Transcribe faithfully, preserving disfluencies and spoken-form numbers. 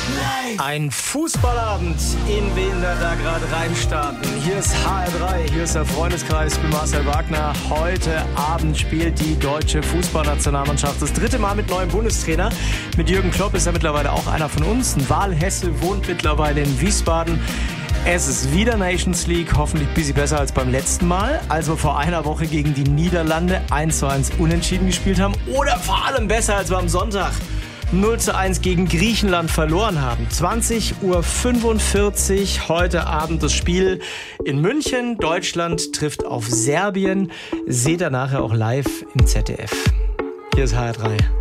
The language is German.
Ein Fußballabend, in wen wir da gerade reinstarten. Hier ist H R drei, hier ist der Freundeskreis, ich bin Marcel Wagner. Heute Abend spielt die deutsche Fußballnationalmannschaft das dritte Mal mit neuem Bundestrainer. Mit Jürgen Klopp ist er mittlerweile auch einer von uns. Ein Wahlhesse, wohnt mittlerweile in Wiesbaden. Es ist wieder Nations League, hoffentlich ein bisschen besser als beim letzten Mal, als wir vor einer Woche gegen die Niederlande eins zu eins unentschieden gespielt haben. Oder vor allem besser, als wir am Sonntag null zu eins gegen Griechenland verloren haben. zwanzig Uhr fünfundvierzig heute Abend das Spiel in München. Deutschland trifft auf Serbien. Seht ihr nachher auch live im Z D F. Hier ist H R drei.